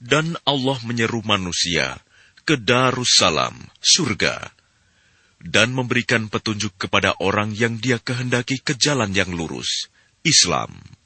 Dan Allah menyeru manusia ke Darussalam, surga, dan memberikan petunjuk kepada orang yang Dia kehendaki ke jalan yang lurus, Islam.